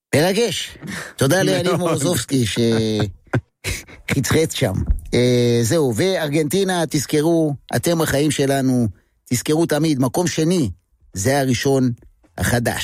מרגש. תודה ליניב מורוזובסקי שחצחץ שם. זהו, וארגנטינה, תזכרו, אתם החיים שלנו, תזכרו תמיד, מקום שני, זה הראשון החדש.